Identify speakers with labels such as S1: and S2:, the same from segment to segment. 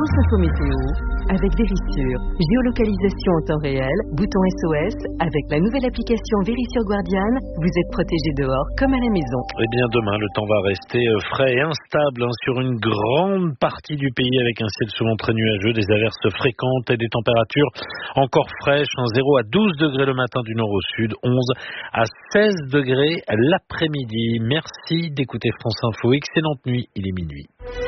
S1: France Info Météo, avec Vérissure, géolocalisation en temps réel, bouton SOS, avec la nouvelle application Vérissure Guardian, vous êtes protégé dehors comme à la maison.
S2: Eh bien demain, le temps va rester frais et instable sur une grande partie du pays avec un ciel souvent très nuageux, des averses fréquentes et des températures encore fraîches, 0 à 12 degrés le matin du nord au sud, 11 à 16 degrés l'après-midi. Merci d'écouter France Info, excellente nuit, il est minuit.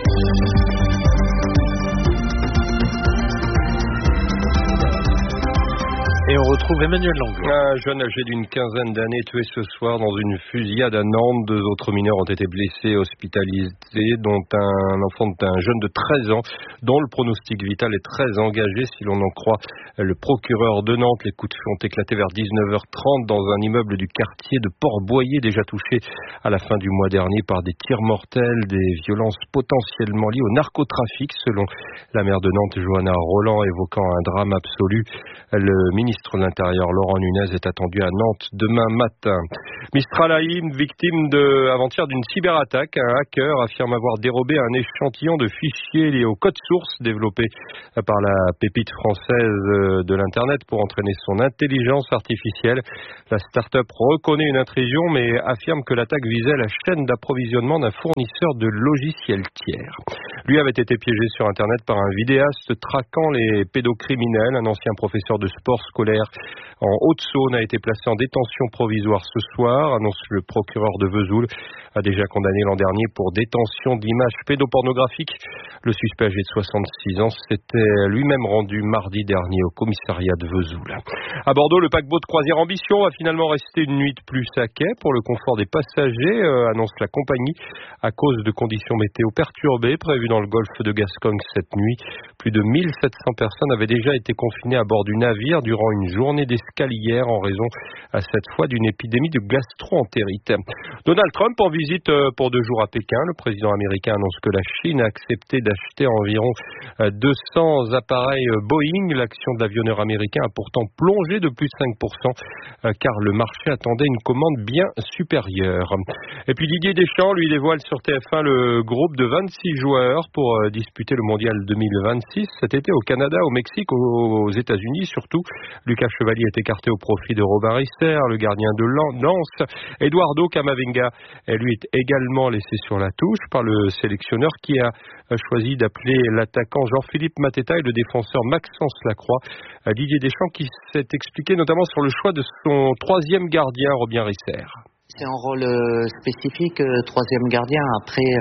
S2: Et on retrouve Emmanuel Langlois.
S3: Un jeune âgé d'une quinzaine d'années tué ce soir dans une fusillade à Nantes. 2 autres mineurs ont été blessés, hospitalisés, dont un enfant d'un jeune de 13 ans, dont le pronostic vital est très engagé, si l'on en croit le procureur de Nantes. Les coups de feu ont éclaté vers 19h30 dans un immeuble du quartier de Port-Boyer, déjà touché à la fin du mois dernier par des tirs mortels, des violences potentiellement liées au narcotrafic, selon la maire de Nantes, Johanna Roland, évoquant un drame absolu. Le ministre de l'Intérieur, Laurent Nunez, est attendu à Nantes demain matin. Mistral Haïm, victime avant-hier d'une cyberattaque. Un hacker affirme avoir dérobé un échantillon de fichiers liés au code source développé par la pépite française de l'Internet pour entraîner son intelligence artificielle. La start-up reconnaît une intrusion mais affirme que l'attaque visait la chaîne d'approvisionnement d'un fournisseur de logiciels tiers. Lui avait été piégé sur Internet par un vidéaste traquant les pédocriminels. Un ancien professeur de sport scolaire en Haute-Saône a été placé en détention provisoire ce soir, annonce le procureur de Vesoul, a déjà condamné l'an dernier pour détention d'images pédopornographiques. Le suspect âgé de 66 ans s'était lui-même rendu mardi dernier au commissariat de Vesoul. À Bordeaux, le paquebot de croisière Ambition va finalement rester une nuit de plus à quai pour le confort des passagers, annonce la compagnie, à cause de conditions météo perturbées prévues dans le golfe de Gascogne cette nuit. Plus de 1700 personnes avaient déjà été confinées à bord du navire durant une journée d'escale hier en raison cette fois d'une épidémie de gastro-entérite. Donald Trump en visite pour 2 jours à Pékin. Le président américain annonce que la Chine a accepté d'acheter environ 200 appareils Boeing. L'action de l'avionneur américain a pourtant plongé de plus de 5% car le marché attendait une commande bien supérieure. Et puis Didier Deschamps, lui, dévoile sur TF1 le groupe de 26 joueurs pour disputer le mondial 2026 cet été au Canada, au Mexique, aux États-Unis surtout. Lucas Chevalier est écarté au profit de Robin Risser, le gardien de Lens. Eduardo Camavinga, lui, est également laissé sur la touche par le sélectionneur qui a choisi d'appeler l'attaquant Jean-Philippe Mateta et le défenseur Maxence Lacroix. Didier Deschamps qui s'est expliqué notamment sur le choix de son 3e gardien, Robin Risser.
S4: C'est un rôle spécifique, 3e gardien. Après,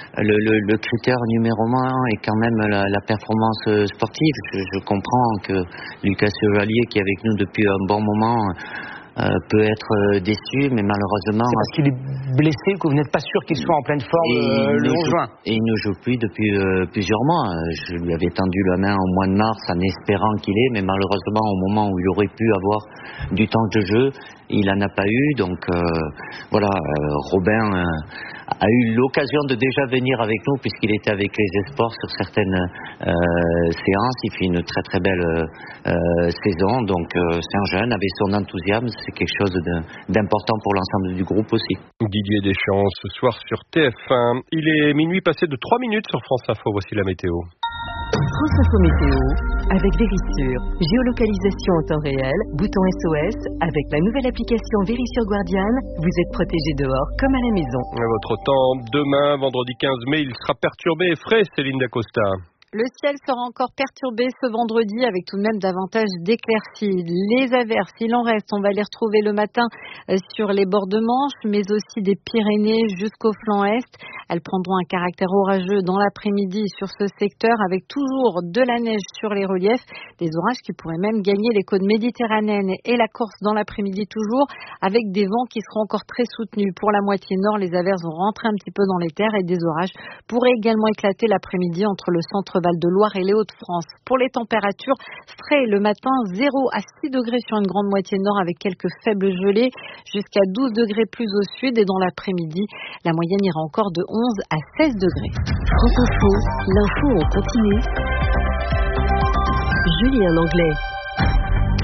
S4: le critère numéro 1 est quand même la performance sportive. Je comprends que Lucas Chevalier, qui est avec nous depuis un bon moment, peut être déçu, mais malheureusement...
S5: C'est parce qu'il est blessé que vous n'êtes pas sûr qu'il soit en pleine forme le 11 juin.
S4: Et il ne joue plus depuis plusieurs mois. Je lui avais tendu la main au mois de mars en espérant qu'il ait, mais malheureusement, au moment où il aurait pu avoir du temps de jeu, il n'en a pas eu. Donc voilà, Robin a eu l'occasion de déjà venir avec nous puisqu'il était avec les Espoirs sur certaines séances. Il fait une très très belle saison. Donc c'est un jeune avec son enthousiasme. C'est quelque chose d'important pour l'ensemble du groupe aussi.
S3: Didier Deschamps ce soir sur TF1. Il est minuit passé de 3 minutes sur France Info. Voici la météo.
S1: France Info Météo, avec Vérissure, géolocalisation en temps réel, bouton SOS, avec la nouvelle application Vérissure Guardian, vous êtes protégé dehors comme à la maison.
S3: Votre temps demain, vendredi 15 mai, il sera perturbé et frais, Céline Dacosta.
S6: Le ciel sera encore perturbé ce vendredi avec tout de même davantage d'éclaircies. Les averses, il en reste, on va les retrouver le matin sur les bords de Manche, mais aussi des Pyrénées jusqu'au flanc est. Elles prendront un caractère orageux dans l'après-midi sur ce secteur avec toujours de la neige sur les reliefs. Des orages qui pourraient même gagner les côtes méditerranéennes et la Corse dans l'après-midi toujours avec des vents qui seront encore très soutenus. Pour la moitié nord, les averses vont rentrer un petit peu dans les terres et des orages pourraient également éclater l'après-midi entre le centre Val-de-Loire et les Hauts-de-France. Pour les températures, frais le matin, 0 à 6 degrés sur une grande moitié nord avec quelques faibles gelées, jusqu'à 12 degrés plus au sud et dans l'après-midi, la moyenne ira encore de 11 à 16 degrés.
S1: France Info, l'info en continu. Julien Anglais.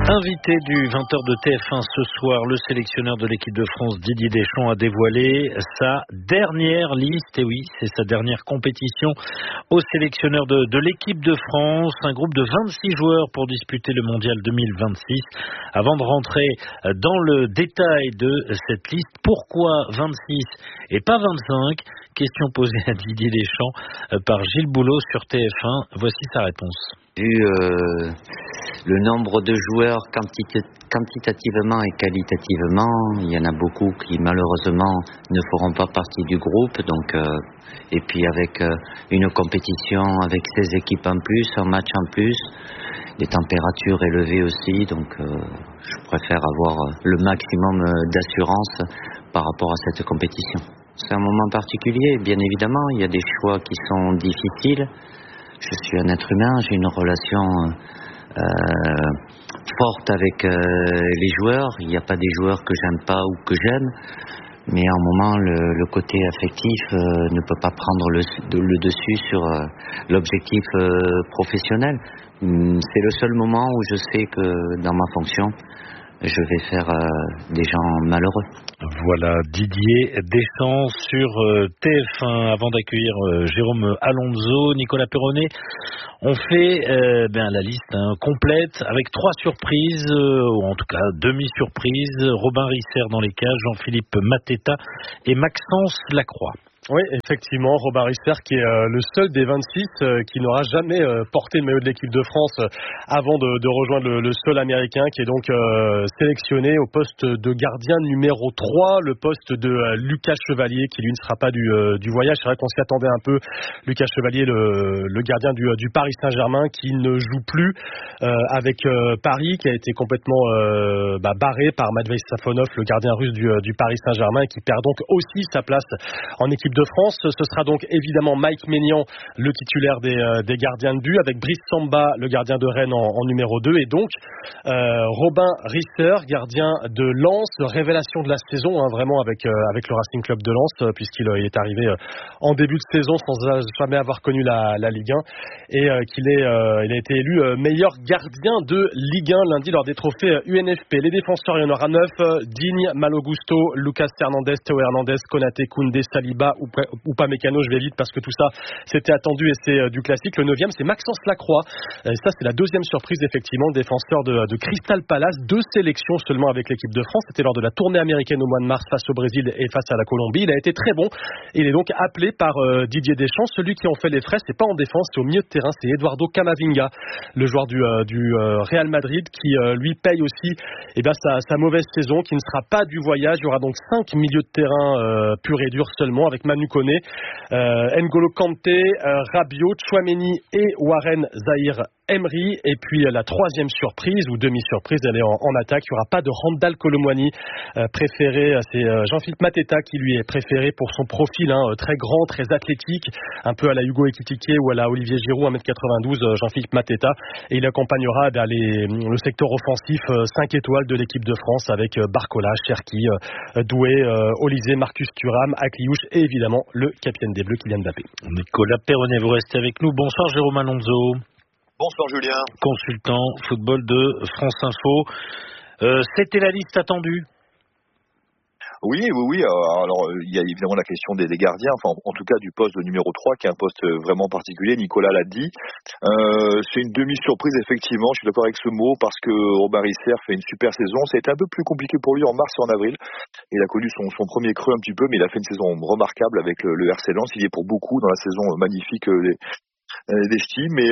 S2: Invité du 20h de TF1 ce soir, le sélectionneur de l'équipe de France Didier Deschamps a dévoilé sa dernière liste. Et oui, c'est sa dernière compétition au sélectionneur de l'équipe de France. Un groupe de 26 joueurs pour disputer le mondial 2026. Avant de rentrer dans le détail de cette liste, pourquoi 26 et pas 25? Question posée à Didier Deschamps par Gilles Boulot sur TF1. Voici sa réponse.
S4: Vu le nombre de joueurs quantitativement et qualitativement, il y en a beaucoup qui malheureusement ne feront pas partie du groupe. Donc, et puis avec une compétition avec 16 équipes en plus, un match en plus, des températures élevées aussi. Donc je préfère avoir le maximum d'assurance par rapport à cette compétition. C'est un moment particulier, bien évidemment. Il y a des choix qui sont difficiles. Je suis un être humain, j'ai une relation forte avec les joueurs. Il n'y a pas des joueurs que j'aime pas ou que j'aime, mais à un moment, le côté affectif ne peut pas prendre le dessus sur l'objectif professionnel. C'est le seul moment où je sais que dans ma fonction, je vais faire des gens malheureux.
S2: Voilà Didier Deschamps sur TF1. Avant d'accueillir Jérôme Alonso, Nicolas Perronnet, on fait la liste complète avec 3 surprises, ou en tout cas demi-surprises. Robin Risser dans les cages, Jean-Philippe Mateta et Maxence Lacroix.
S7: Oui, effectivement, Robin Risser qui est le seul des 26 qui n'aura jamais porté le maillot de l'équipe de France avant de rejoindre le sol américain, qui est donc sélectionné au poste de gardien numéro 3, le poste de Lucas Chevalier qui lui ne sera pas du voyage. C'est vrai qu'on s'y attendait un peu. Lucas Chevalier, le gardien du Paris Saint-Germain, qui ne joue plus avec Paris, qui a été complètement barré par Matvei Safonov, le gardien russe du Paris Saint-Germain, et qui perd donc aussi sa place en équipe de France. Ce sera donc évidemment Mike Maignan, le titulaire des gardiens de but, avec Brice Samba, le gardien de Rennes en numéro 2, et donc Robin Risser, gardien de Lens, révélation de la saison, vraiment avec le Racing Club de Lens, puisqu'il est arrivé en début de saison sans jamais avoir connu la Ligue 1, et il a été élu meilleur gardien de Ligue 1 lundi lors des trophées UNFP. Les défenseurs, il y en aura 9, Digne, Malo Gusto, Lucas Hernandez, Théo Hernandez, Konaté, Koundé, Saliba ou pas Mécano, je vais vite parce que tout ça c'était attendu et c'est du classique. Le 9e, c'est Maxence Lacroix, et ça c'est la deuxième surprise, effectivement, défenseur de Crystal Palace. 2 sélections seulement avec l'équipe de France, c'était lors de la tournée américaine au mois de mars face au Brésil et face à la Colombie. Il a été très bon, il est donc appelé par Didier Deschamps. Celui qui en fait les frais, c'est pas en défense, c'est au milieu de terrain, c'est Eduardo Camavinga, le joueur du Real Madrid, qui lui paye aussi sa mauvaise saison, qui ne sera pas du voyage. Il y aura donc 5 milieux de terrain pur et dur seulement, avec Manu Koné, N'Golo Kanté, Rabiot, Tchouaméni et Warren Zahir Emery. Et puis la 3e surprise ou demi-surprise, elle est en attaque. Il n'y aura pas de Randal Kolo Muani, préféré. C'est Jean-Philippe Mateta qui lui est préféré pour son profil très grand, très athlétique, un peu à la Hugo Ekitike ou à la Olivier Giroud, 1m92, Jean-Philippe Mateta. Et il accompagnera le secteur offensif 5 étoiles de l'équipe de France avec Barcola, Cherki, Doué, Olysée, Marcus Thuram, Akliouche et évidemment le capitaine des Bleus, Kylian Mbappé.
S2: Nicolas Perronnet, vous restez avec nous. Bonsoir Jérôme Alonso.
S8: Bonsoir Julien.
S2: Consultant football de France Info. C'était la liste attendue?
S8: Oui. Alors, il y a évidemment la question des gardiens, enfin, en tout cas du poste de numéro 3, qui est un poste vraiment particulier. Nicolas l'a dit. C'est une demi-surprise, effectivement. Je suis d'accord avec ce mot, parce que Robin Risser fait une super saison. Ça a été un peu plus compliqué pour lui en mars et en avril. Il a connu son premier creux un petit peu, mais il a fait une saison remarquable avec le RC Lens. Il y est pour beaucoup dans la saison magnifique des Ch'tis, mais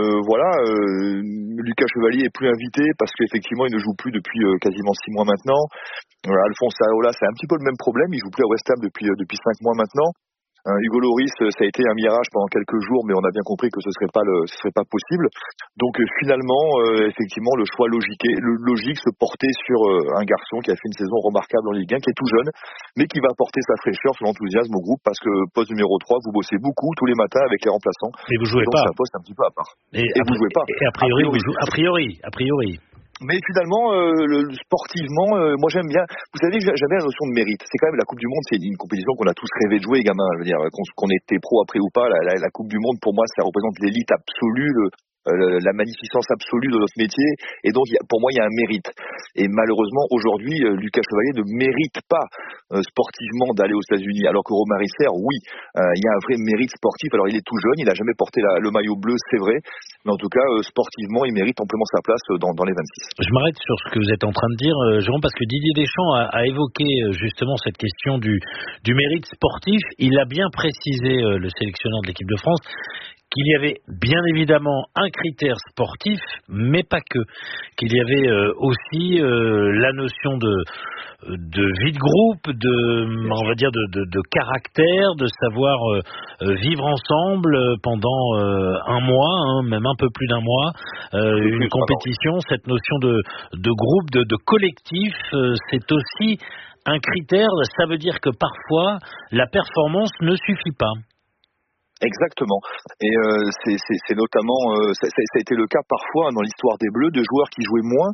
S8: Lucas Chevalier est plus invité parce qu'effectivement il ne joue plus depuis quasiment 6 mois maintenant. Alphonse Areola, c'est un petit peu le même problème, il joue plus à West Ham depuis 5 mois maintenant. Hugo Lloris, ça a été un mirage pendant quelques jours, mais on a bien compris que ce serait pas possible. Donc finalement, effectivement, le choix logique se portait sur un garçon qui a fait une saison remarquable en Ligue 1, qui est tout jeune, mais qui va apporter sa fraîcheur, son enthousiasme au groupe, parce que poste numéro 3, vous bossez beaucoup tous les matins avec les remplaçants.
S2: Et vous jouez pas.
S8: C'est un poste un petit peu à part.
S2: Et vous jouez pas. Et a priori.
S8: Mais finalement, sportivement, moi j'aime bien. Vous savez, j'avais la notion de mérite. C'est quand même la Coupe du Monde, c'est une compétition qu'on a tous rêvé de jouer, gamins. Je veux dire, qu'on était pro après ou pas, la Coupe du Monde, pour moi, ça représente l'élite absolue. la magnificence absolue de notre métier, et donc pour moi il y a un mérite. Et malheureusement aujourd'hui Lucas Chevalier ne mérite pas sportivement d'aller aux États-Unis, alors que Romary Serre, oui, il y a un vrai mérite sportif. Alors il est tout jeune, il a jamais porté le maillot bleu, c'est vrai, mais en tout cas sportivement il mérite amplement sa place dans les 26.
S2: Je m'arrête sur ce que vous êtes en train de dire, Jérôme, parce que Didier Deschamps a évoqué justement cette question du mérite sportif. Il a bien précisé, le sélectionneur de l'équipe de France, qu'il y avait bien évidemment un critère sportif, mais pas que. Qu'il y avait aussi la notion de vie de groupe, on va dire de caractère, de savoir vivre ensemble pendant un mois, même un peu plus d'un mois, une compétition, cette notion de groupe, de collectif, c'est aussi un critère. Ça veut dire que parfois la performance ne suffit pas.
S8: Exactement. Et c'est notamment ça a été le cas parfois dans l'histoire des Bleus de joueurs qui jouaient moins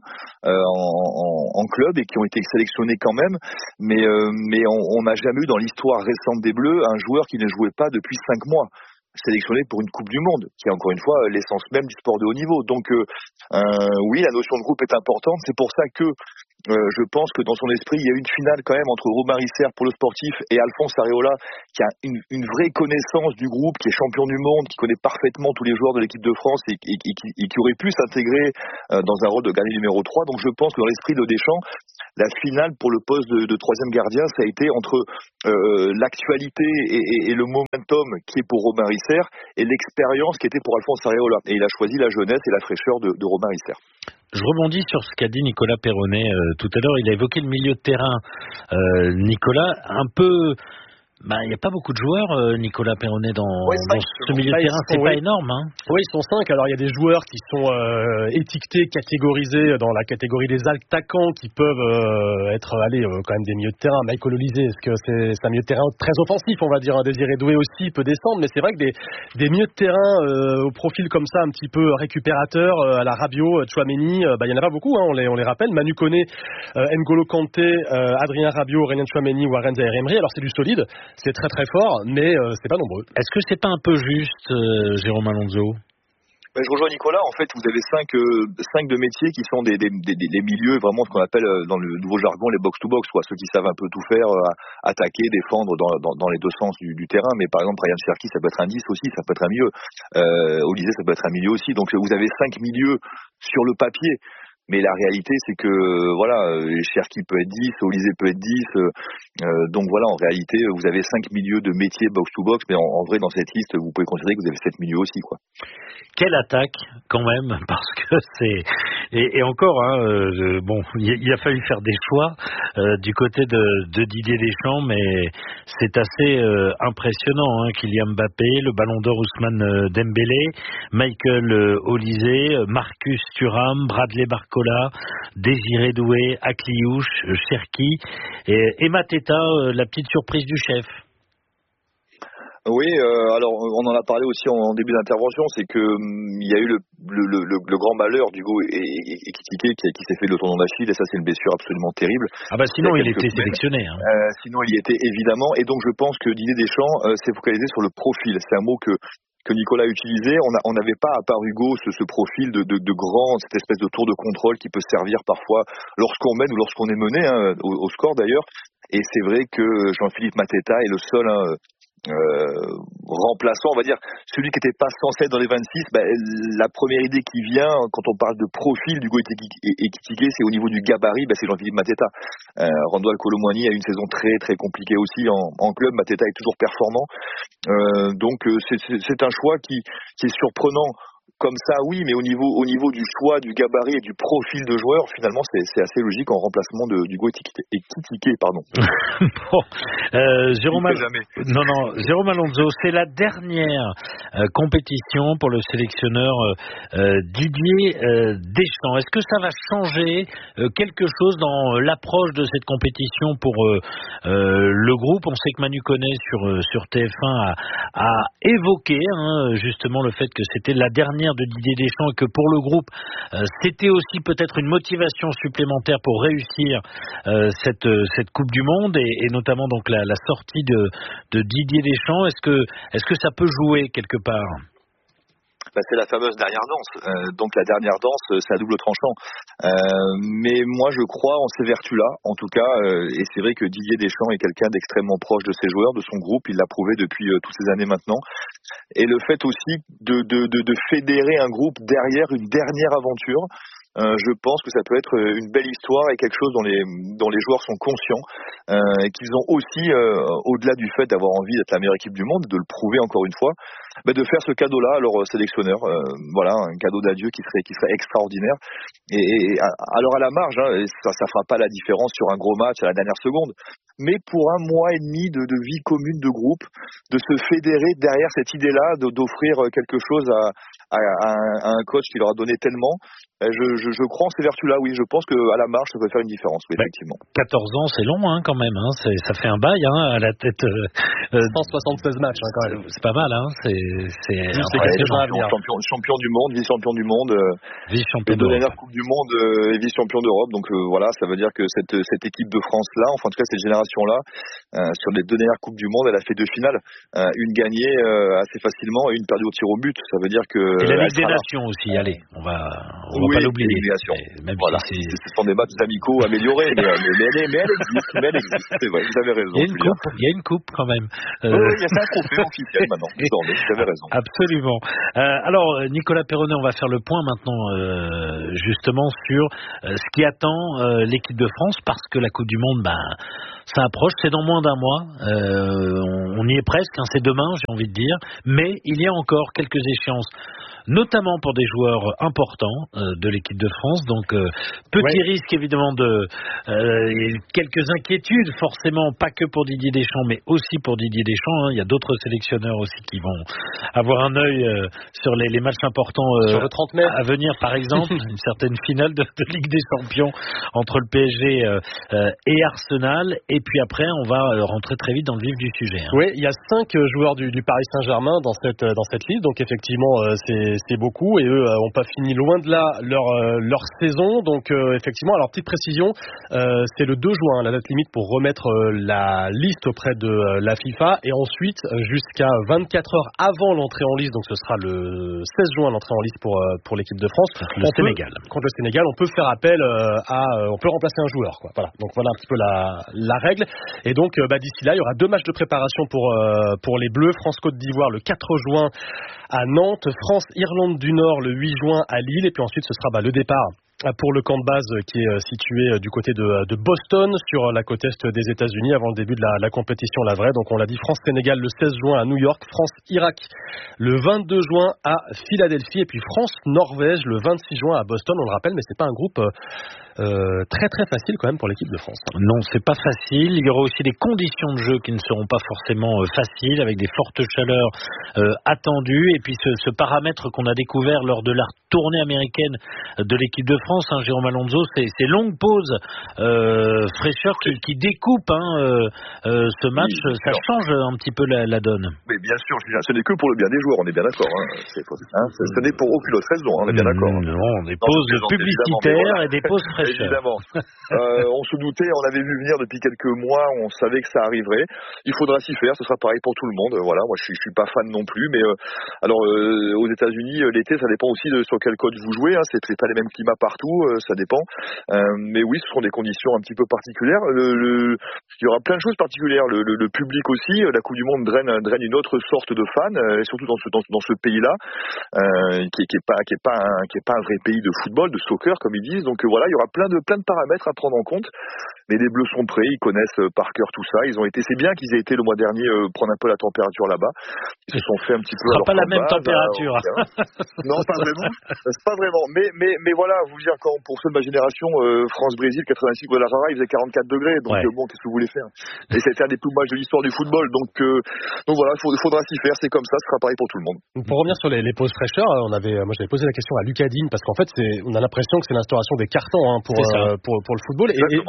S8: en club et qui ont été sélectionnés quand même, mais on n'a jamais eu dans l'histoire récente des Bleus un joueur qui ne jouait pas depuis 5 mois sélectionné pour une Coupe du Monde, qui est encore une fois l'essence même du sport de haut niveau. Donc oui, la notion de groupe est importante. C'est pour ça que je pense que dans son esprit, il y a une finale quand même entre Romary Serre pour le sportif et Alphonse Areola, qui a une vraie connaissance du groupe, qui est champion du monde, qui connaît parfaitement tous les joueurs de l'équipe de France et qui aurait pu s'intégrer dans un rôle de gardien numéro 3. Donc je pense que dans l'esprit de Deschamps, la finale pour le poste de troisième gardien, ça a été entre l'actualité et le momentum qui est pour Romary Serre et l'expérience qui était pour Alphonse Areola. Et il a choisi la jeunesse et la fraîcheur de Romary Serre.
S2: Je rebondis sur ce qu'a dit Nicolas Perronnet tout à l'heure. Il a évoqué le milieu de terrain. Nicolas, un peu... il n'y a pas beaucoup de joueurs, Nicolas Perronnet, dans ce milieu de terrain. C'est pas énorme. Hein.
S7: Oui, ils sont 5. Alors, il y a des joueurs qui sont étiquetés, catégorisés dans la catégorie des attaquants qui peuvent être quand même des milieux de terrain. Michael Olysée, est-ce que c'est un milieu de terrain très offensif, on va dire. Désiré Doué aussi peut descendre, mais c'est vrai que des milieux de terrain au profil comme ça, un petit peu récupérateur, à la Rabiot, Tchouaméni, il y en a pas beaucoup, hein, on les rappelle. Manu Koné, N'Golo Kanté, Adrien Rabiot, Aurélien Tchouaméni, Warren Zaïre-Emery. Alors, c'est du solide. C'est très très fort, mais c'est pas nombreux.
S2: Est-ce que c'est pas un peu juste, Jérôme Alonso?
S8: Je rejoins Nicolas. En fait, vous avez 5 de métiers qui sont des milieux, vraiment ce qu'on appelle dans le nouveau jargon les box-to-box, quoi. Ceux qui savent un peu tout faire, attaquer, défendre dans les deux sens du terrain. Mais par exemple, Ryan Cherki, ça peut être un 10 aussi, ça peut être un milieu. Olysée, ça peut être un milieu aussi. Donc vous avez 5 milieux sur le papier. Mais la réalité, c'est que voilà, Cherki peut être 10, Olysée peut être 10. Donc voilà, en réalité, vous avez 5 milieux de métiers box-to-box, mais en vrai, dans cette liste, vous pouvez considérer que vous avez 7 milieux aussi, quoi.
S2: Quelle attaque, quand même, parce que c'est... Et encore, il a fallu faire des choix du côté de Didier Deschamps, mais c'est assez impressionnant. Kylian Mbappé, le Ballon d'Or Ousmane Dembélé, Michael Olysée, Marcus Thuram, Bradley Barcola, Désiré Doué, Akliouche, Cherki et Mateta, la petite surprise du chef.
S8: Oui, alors on en a parlé aussi en début d'intervention, c'est que il y a eu le grand malheur d'Hugo Ekitike qui s'est fait le tendon d'Achille, et ça c'est une blessure absolument terrible.
S2: Sinon il était sélectionné.
S8: Sinon il y était évidemment, et donc je pense que Didier Deschamps s'est focalisé sur le profil. C'est un mot que Nicolas a utilisé. On n'avait pas, à part Hugo, ce profil de grand, cette espèce de tour de contrôle qui peut servir parfois lorsqu'on mène ou lorsqu'on est mené, au score d'ailleurs. Et c'est vrai que Jean-Philippe Mateta est le seul remplaçant, on va dire, celui qui n'était pas censé être dans les 26. La première idée qui vient quand on parle de profil d'Hugo Ekitike, c'est au niveau du gabarit, c'est Jean-Philippe Mateta. Randall Colomwani a une saison très très compliquée aussi en club. Mateta est toujours performant, donc c'est un choix qui est surprenant comme ça, oui, mais au niveau du choix, du gabarit et du profil de joueur, finalement, c'est assez logique en remplacement d'Hugo Ekitike, pardon.
S2: Jérôme Alonso, c'est la dernière compétition pour le sélectionneur Didier Deschamps. Est-ce que ça va changer quelque chose dans l'approche de cette compétition pour le groupe? On sait que Manu Koné sur TF1 a évoqué justement le fait que c'était la dernière de Didier Deschamps et que pour le groupe c'était aussi peut-être une motivation supplémentaire pour réussir cette Coupe du Monde et notamment donc la sortie de Didier Deschamps. Est-ce que ça peut jouer quelque part?
S8: c'est la fameuse dernière danse. Donc la dernière danse, c'est à double tranchant. Mais moi, je crois en ces vertus-là, en tout cas. Et c'est vrai que Didier Deschamps est quelqu'un d'extrêmement proche de ses joueurs, de son groupe. Il l'a prouvé depuis toutes ces années maintenant. Et le fait aussi de fédérer un groupe derrière une dernière aventure. Je pense que ça peut être une belle histoire et quelque chose dont les joueurs sont conscients et qu'ils ont aussi, au-delà du fait d'avoir envie d'être la meilleure équipe du monde, de le prouver encore une fois, de faire ce cadeau-là à leur sélectionneur. Voilà, un cadeau d'adieu qui serait extraordinaire. Et alors à la marge, ça fera pas la différence sur un gros match à la dernière seconde. Mais pour un mois et demi de vie commune de groupe, de se fédérer derrière cette idée-là, d'offrir quelque chose à un coach qui leur a donné tellement, je crois en ces vertus-là, oui. Je pense qu'à la marge, ça peut faire une différence, oui, effectivement.
S2: 14 ans, c'est long quand même. Ça fait un bail à la tête.
S7: 176 matchs quand même.
S2: C'est pas mal. C'est
S8: champion du monde, vice-champion du monde.
S2: Vice-champion
S8: les deux dernières Coupes du Monde et vice-champion d'Europe. Donc voilà, ça veut dire que cette équipe de France-là, enfin en tout cas cette génération-là, sur les deux dernières Coupes du Monde, elle a fait 2 finales. Une gagnée assez facilement et une perdue au tir au but. Ça veut dire que...
S2: Et la Ligue des Nations aussi, allez, on va pas l'oublier.
S8: Voilà, ce sont des matchs amicaux améliorés, mais elle existe, c'est vrai, vous avez raison.
S2: Il y a une coupe quand même.
S8: Oui, il y a un trophée officiel maintenant, désormais, vous avez raison.
S2: Absolument. Alors, Nicolas Perronnet, on va faire le point maintenant justement sur ce qui attend l'équipe de France, parce que la Coupe du Monde, ça approche, c'est dans moins d'un mois, on y est presque, c'est demain, j'ai envie de dire, mais il y a encore quelques échéances, notamment pour des joueurs importants de l'équipe de France. Donc petit risque évidemment quelques inquiétudes forcément, pas que pour Didier Deschamps mais aussi pour Didier Deschamps. Il y a d'autres sélectionneurs aussi qui vont avoir un œil sur les matchs importants
S7: sur le 30 mai
S2: à venir, par exemple une certaine finale de Ligue des Champions entre le PSG et Arsenal. Et puis après on va rentrer très vite dans le vif du sujet.
S7: Oui, il y a 5 joueurs du Paris Saint-Germain dans cette liste, donc effectivement c'est beaucoup, et eux n'ont pas fini loin de là leur saison. Donc effectivement, alors petite précision, c'est le 2 juin la date limite pour remettre la liste auprès de la FIFA, et ensuite jusqu'à 24 heures avant l'entrée en liste, donc ce sera le 16 juin l'entrée en liste pour l'équipe de France
S2: contre le Sénégal,
S7: on peut faire appel on peut remplacer un joueur, quoi. Voilà, donc voilà un petit peu la règle. Et donc d'ici là il y aura 2 matchs de préparation pour les Bleus. France-Côte d'Ivoire le 4 juin à Nantes, France-Irlande du Nord le 8 juin à Lille, et puis ensuite ce sera le départ pour le camp de base qui est situé du côté de Boston, sur la côte est des États-Unis, avant le début de la compétition, la vraie. Donc on l'a dit, France-Sénégal le 16 juin à New York, France-Irak le 22 juin à Philadelphie, et puis France-Norvège le 26 juin à Boston. On le rappelle, mais c'est pas un groupe très très facile quand même pour l'équipe de France.
S2: Non, c'est pas facile. Il y aura aussi des conditions de jeu qui ne seront pas forcément faciles, avec des fortes chaleurs attendues, et puis ce paramètre qu'on a découvert lors de la tournée américaine de l'équipe de France, Jérôme Alonso, ces longues pauses fraîcheur qui découpent ce match, ça change un petit peu la donne.
S8: Mais bien sûr, ce n'est que pour le bien des joueurs, on est bien d'accord. Ce n'est pour aucune autre raison, on est bien d'accord.
S2: Non, des pauses publicitaires et des pauses fraîcheurs.
S8: Évidemment. On se doutait, on avait vu venir depuis quelques mois, on savait que ça arriverait. Il faudra s'y faire, ce sera pareil pour tout le monde. Voilà, moi je suis pas fan non plus, mais alors aux États-Unis, l'été, ça dépend aussi sur quel code vous jouez. C'est pas les mêmes climats partout, ça dépend. Mais oui, ce seront des conditions un petit peu particulières. Il y aura plein de choses particulières. Le public aussi, la Coupe du Monde draine une autre sorte de fans, et surtout dans ce pays-là, qui est pas un vrai pays de football, de soccer comme ils disent. Donc voilà, il y aura plein de paramètres à prendre en compte. Mais les Bleus sont prêts, ils connaissent par cœur tout ça. C'est bien qu'ils aient été le mois dernier prendre un peu la température là-bas. Ils se sont fait un petit peu.
S2: Ce sera pas la même température.
S8: Non, pas vraiment. C'est pas vraiment. Mais voilà, vous dire, quand pour ceux de ma génération, France-Brésil 86 Guadalajara, il faisait 44 degrés. Donc bon, qu'est-ce que vous voulez faire? Et c'était un des plus beaux matchs de l'histoire du football. Donc voilà, faudra s'y faire. C'est comme ça, ce sera pareil pour tout le monde.
S7: Pour revenir sur les pauses fraîcheurs, moi j'avais posé la question à Lucas Digne, parce qu'en fait on a l'impression que c'est l'instauration des cartons pour le football, et ça change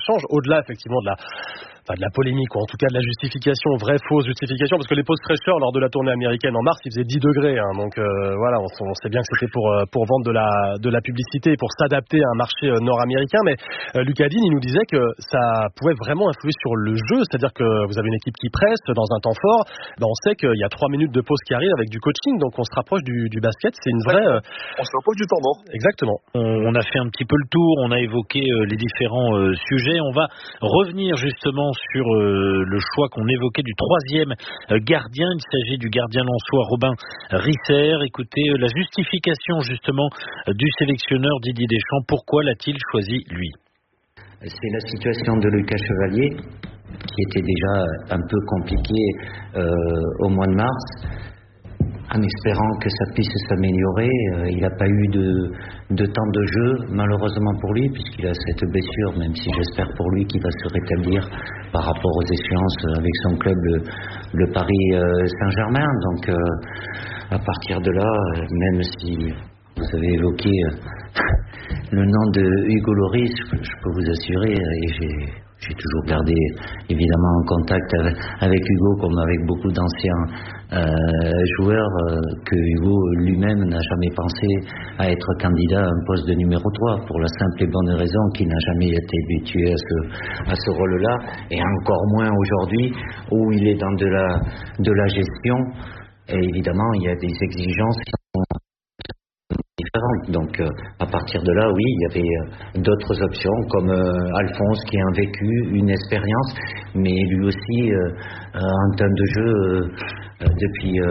S7: change, au-delà effectivement de la polémique, ou en tout cas de la justification, vraie, fausse justification, parce que les pauses fraîcheurs lors de la tournée américaine en mars, il faisait 10 degrés, hein, donc voilà, on sait bien que c'était pour vendre de la publicité, pour s'adapter à un marché nord-américain, mais Lucas Digne, il nous disait que ça pouvait vraiment influer sur le jeu, c'est-à-dire que vous avez une équipe qui presse dans un temps fort, on sait qu'il y a 3 minutes de pause qui arrivent avec du coaching, donc on se rapproche du basket, c'est une vraie...
S8: On se rapproche du temps mort.
S7: Exactement.
S2: On a fait un petit peu le tour, on a évoqué les différents sujets, on va revenir justement sur le choix qu'on évoquait du 3e gardien. Il s'agit du gardien lensois Robin Risser. Écoutez la justification justement du sélectionneur Didier Deschamps. Pourquoi l'a-t-il choisi lui?
S4: C'est la situation de Lucas Chevalier qui était déjà un peu compliquée au mois de mars. En espérant que ça puisse s'améliorer, il n'a pas eu de temps de jeu, malheureusement pour lui, puisqu'il a cette blessure, même si j'espère pour lui qu'il va se rétablir par rapport aux échéances avec son club, le Paris Saint-Germain. Donc, à partir de là, même si vous avez évoqué le nom de Hugo Lloris, je peux vous assurer, et j'ai toujours gardé évidemment en contact avec Hugo comme avec beaucoup d'anciens joueurs, que Hugo lui-même n'a jamais pensé à être candidat à un poste de numéro 3 pour la simple et bonne raison qu'il n'a jamais été habitué à ce rôle-là, et encore moins aujourd'hui où il est dans de la gestion, et évidemment il y a des exigences qui sont différentes. Donc à partir de là, oui, il y avait d'autres options comme Alphonse qui a un vécu, une expérience, mais lui aussi en termes de jeu depuis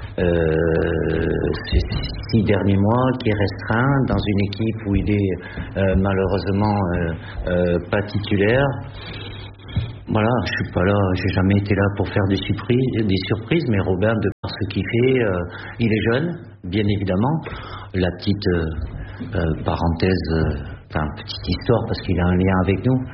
S4: ces 6 derniers mois, qui est restreint dans une équipe où il est malheureusement pas titulaire. Voilà, je suis pas là, j'ai jamais été là pour faire des surprises, mais Robin, de par ce qu'il fait, il est jeune, bien évidemment. La petite parenthèse, petite histoire, parce qu'il a un lien avec nous.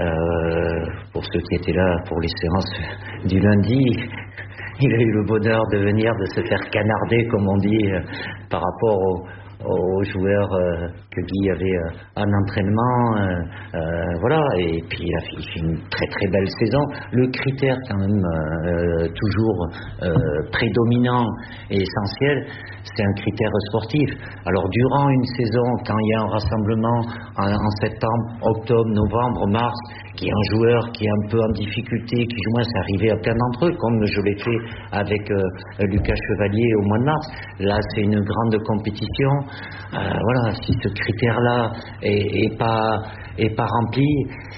S4: Pour ceux qui étaient là pour les séances du lundi, il a eu le bonheur de venir, de se faire canarder, comme on dit, par rapport aux joueurs que Guy avait en entraînement, voilà, et puis il a fait une très très belle saison. Le critère quand même toujours prédominant et essentiel, c'est un critère sportif. Alors durant une saison, quand il y a un rassemblement en septembre, octobre, novembre, mars, qui est un joueur qui est un peu en difficulté, qui joue moins, c'est arrivé à plein d'entre eux, comme je l'ai fait avec Lucas Chevalier au mois de mars. Là, c'est une grande compétition. Voilà, si ce critère-là est pas rempli,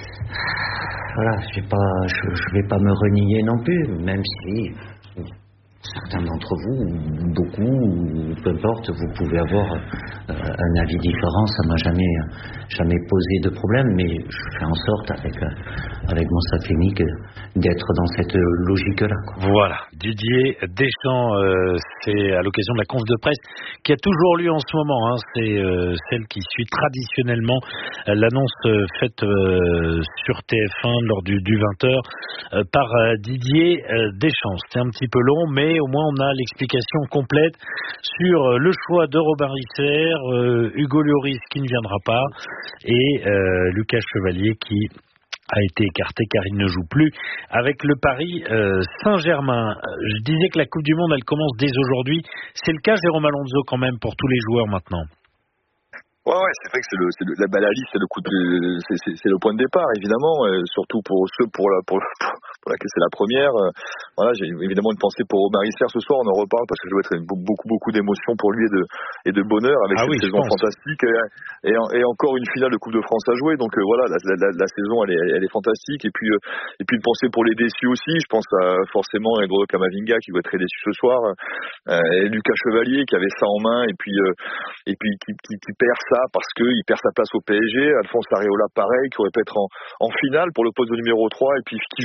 S4: voilà, je vais pas me renier non plus, même si certains d'entre vous, beaucoup, peu importe, vous pouvez avoir un avis différent. Ça m'a jamais posé de problème, mais je fais en sorte avec mon staff technique d'être dans cette logique-là.
S2: Voilà, Didier Deschamps, c'est à l'occasion de la conf de presse qui a toujours lieu en ce moment. Hein, c'est celle qui suit traditionnellement l'annonce faite sur TF1 lors du 20h par Didier Deschamps. C'était un petit peu long, mais au moins on a l'explication complète sur le choix de Robin Risser, Hugo Lloris qui ne viendra pas, et Lucas Chevalier qui a été écarté car il ne joue plus avec le Paris Saint-Germain. Je disais que la Coupe du Monde, elle commence dès aujourd'hui. C'est le cas, Jérôme Alonso, quand même, pour tous les joueurs maintenant.
S8: Ouais, c'est vrai que la liste, c'est le point de départ, évidemment, surtout pour ceux pour laquelle c'est la première. Voilà, j'ai évidemment une pensée pour Robin Risser ce soir, on en reparle parce que je dois être beaucoup d'émotions pour lui et de bonheur avec cette saison fantastique et encore une finale de Coupe de France à jouer. Donc voilà, la saison elle est fantastique, et puis une pensée pour les déçus aussi. Je pense forcément à Gros Camavinga qui doit être très déçu ce soir, et Lucas Chevalier qui avait ça en main et puis qui perd ça parce qu'il perd sa place au PSG. Alphonse Areola pareil, qui aurait pu être en finale pour le poste de numéro 3 et puis qui joue plus à West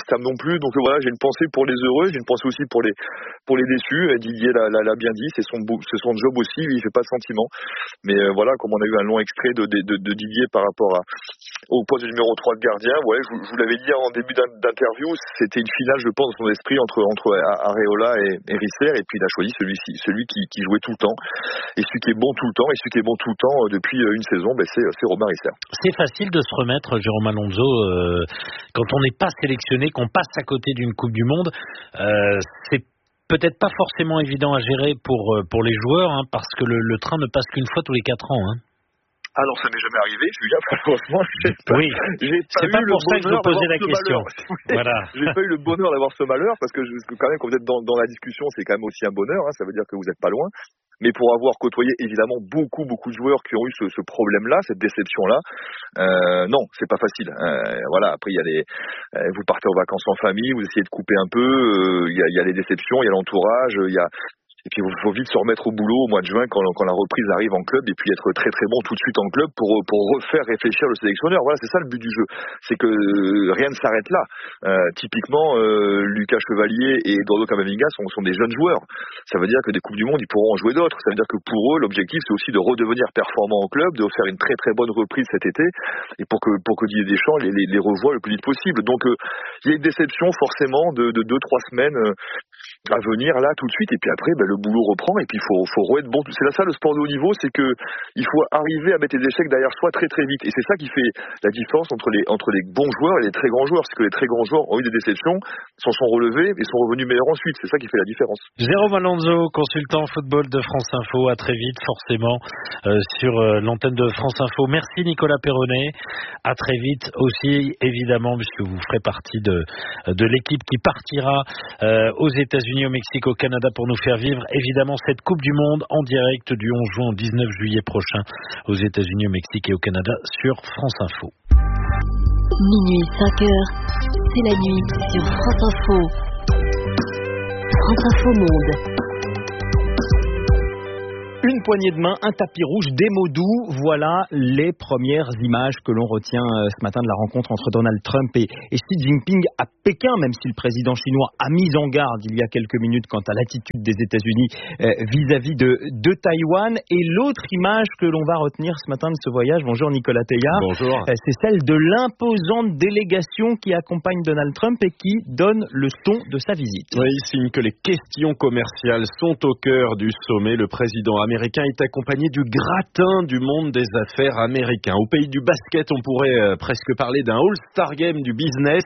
S8: stable non plus. Donc voilà, j'ai une pensée pour les heureux, j'ai une pensée aussi pour les déçus. Didier l'a bien dit, c'est son job aussi, lui, il fait pas de sentiment. Mais voilà, comme on a eu un long extrait de Didier par rapport au poste de numéro 3 de gardien, ouais, je vous l'avais dit en début d'interview, c'était une finale, je pense, dans son esprit entre Areola et Risser, et puis il a choisi celui qui jouait tout le temps, et celui qui est bon tout le temps, et celui qui est bon tout le temps depuis une saison, c'est Robin Risser.
S2: C'est facile de se remettre, Jérôme Alonso, quand on n'est pas sélectionné, qu'on passe à côté d'une Coupe du Monde, c'est peut-être pas forcément évident à gérer pour les joueurs, hein, parce que le train ne passe qu'une fois tous les 4 ans. Hein.
S8: Alors ça m'est jamais arrivé, Julien, malheureusement.
S2: C'est pas pour ça que je vous posais la question. Voilà.
S8: J'ai pas eu le bonheur d'avoir ce malheur, parce que quand même, quand vous êtes dans la discussion, c'est quand même aussi un bonheur, hein, ça veut dire que vous n'êtes pas loin. Mais pour avoir côtoyé évidemment beaucoup de joueurs qui ont eu ce problème-là, cette déception-là, non, c'est pas facile. Voilà, après il y a vous partez en vacances en famille, vous essayez de couper un peu, il y a les déceptions, il y a l'entourage, et puis il faut vite se remettre au boulot au mois de juin quand la reprise arrive en club, et puis être très très bon tout de suite en club pour refaire réfléchir le sélectionneur. Voilà, c'est ça le but du jeu. C'est que rien ne s'arrête là. Typiquement, Lucas Chevalier et Eduardo Camavinga sont des jeunes joueurs. Ça veut dire que des Coupes du Monde, ils pourront en jouer d'autres. Ça veut dire que pour eux, l'objectif, c'est aussi de redevenir performant en club, de faire une très très bonne reprise cet été, et pour que Didier Deschamps les revoie le plus vite possible. Donc il y a une déception forcément de 2-3 semaines à venir là tout de suite, et puis après le boulot reprend, et puis il faut re-être bon. C'est là ça le sport de haut niveau, c'est que il faut arriver à mettre les échecs derrière soi très très vite, et c'est ça qui fait la différence entre les bons joueurs et les très grands joueurs. C'est que les très grands joueurs ont eu des déceptions, s'en sont relevés et sont revenus meilleurs ensuite. C'est ça qui fait la différence.
S2: Jérôme Alonso, consultant football de France Info, à très vite forcément sur l'antenne de France Info. Merci Nicolas Perronnet, à très vite aussi évidemment, puisque vous ferez partie de l'équipe qui partira aux États-Unis, au Mexique, au Canada pour nous faire vivre évidemment cette Coupe du Monde en direct du 11 juin au 19 juillet prochain aux États-Unis, au Mexique et au Canada sur France Info.
S1: Minuit 5h, c'est la nuit sur France Info. France Info Monde.
S9: Une poignée de main, un tapis rouge, des mots doux. Voilà les premières images que l'on retient ce matin de la rencontre entre Donald Trump et Xi Jinping à Pékin, même si le président chinois a mis en garde il y a quelques minutes quant à l'attitude des États-Unis vis-à-vis de Taïwan. Et l'autre image que l'on va retenir ce matin de ce voyage, bonjour Nicolas Teilhard.
S3: Bonjour.
S9: C'est celle de l'imposante délégation qui accompagne Donald Trump et qui donne le ton de sa visite.
S3: Oui, il signe que les questions commerciales sont au cœur du sommet. Le président américain est accompagné du gratin du monde des affaires américain. Au pays du basket, on pourrait presque parler d'un All-Star Game du business.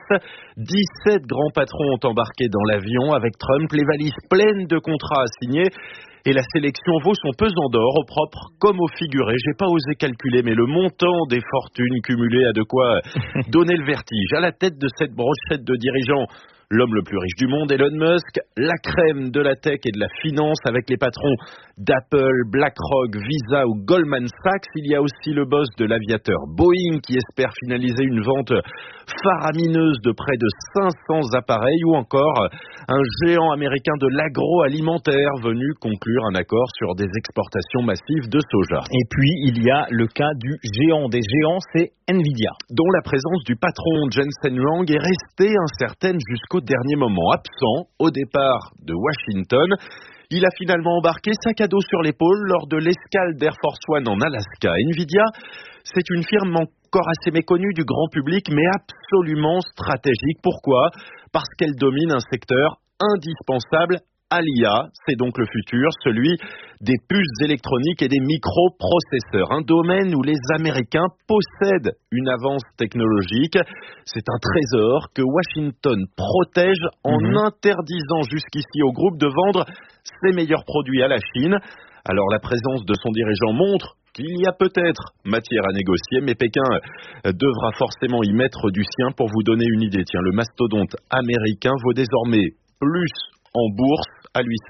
S3: 17 grands patrons ont embarqué dans l'avion avec Trump, les valises pleines de contrats à signer. Et la sélection vaut son pesant d'or, au propre comme au figuré. J'ai pas osé calculer, mais le montant des fortunes cumulées a de quoi donner le vertige. À la tête de cette brochette de dirigeants, l'homme le plus riche du monde, Elon Musk, la crème de la tech et de la finance avec les patrons d'Apple, BlackRock, Visa ou Goldman Sachs. Il y a aussi le boss de l'aviateur Boeing qui espère finaliser une vente faramineuse de près de 500 appareils, ou encore un géant américain de l'agroalimentaire venu conclure un accord sur des exportations massives de soja.
S9: Et puis il y a le cas du géant des géants, c'est Nvidia,
S3: dont la présence du patron Jensen Huang est restée incertaine jusqu'au dernier moment. Absent au départ de Washington, il a finalement embarqué sac à dos sur l'épaule lors de l'escale d'Air Force One en Alaska. Nvidia, c'est une firme encore assez méconnue du grand public, mais absolument stratégique. Pourquoi ? Parce qu'elle domine un secteur indispensable à l'IA. C'est donc le futur, celui des puces électroniques et des microprocesseurs. Un domaine où les Américains possèdent une avance technologique. C'est un trésor que Washington protège en interdisant jusqu'ici au groupe de vendre ses meilleurs produits à la Chine. Alors la présence de son dirigeant montre qu'il y a peut-être matière à négocier, mais Pékin devra forcément y mettre du sien. Pour vous donner une idée, tiens, le mastodonte américain vaut désormais plus en bourse à lui seul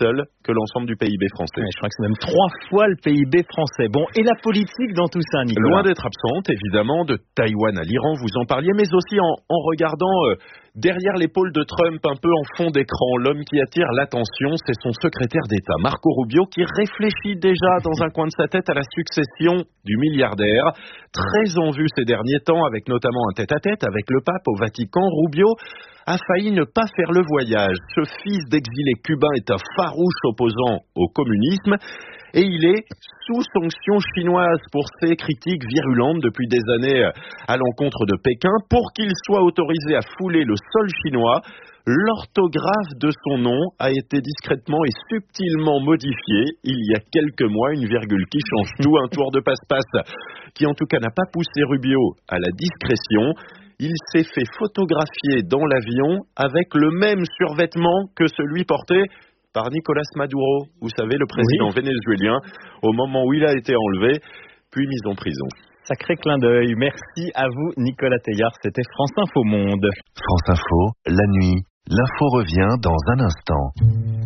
S10: que l'ensemble du PIB français.
S9: Ouais, je crois que c'est même 3 fois le PIB français. Bon, et la politique dans tout ça, Nicolas?
S10: Loin d'être absente, évidemment, de Taïwan à l'Iran, vous en parliez, mais aussi en regardant derrière l'épaule de Trump, un peu en fond d'écran, l'homme qui attire l'attention, c'est son secrétaire d'État, Marco Rubio, qui réfléchit déjà dans un coin de sa tête à la succession du milliardaire. Très en vue ces derniers temps, avec notamment un tête-à-tête avec le pape au Vatican, Rubio a failli ne pas faire le voyage. Ce fils d'exilé cubain est un farouche opposant au communisme et il est sous sanction chinoise pour ses critiques virulentes depuis des années à l'encontre de Pékin. Pour qu'il soit autorisé à fouler le sol chinois, l'orthographe de son nom a été discrètement et subtilement modifiée il y a quelques mois, une virgule qui change tout, un tour de passe-passe qui en tout cas n'a pas poussé Rubio à la discrétion. Il s'est fait photographier dans l'avion avec le même survêtement que celui porté par Nicolas Maduro, vous savez, le président vénézuélien, au moment où il a été enlevé, puis mis en prison.
S9: Sacré clin d'œil. Merci à vous, Nicolas Teilhard. C'était France Info Monde.
S11: France Info, la nuit. L'info revient dans un instant.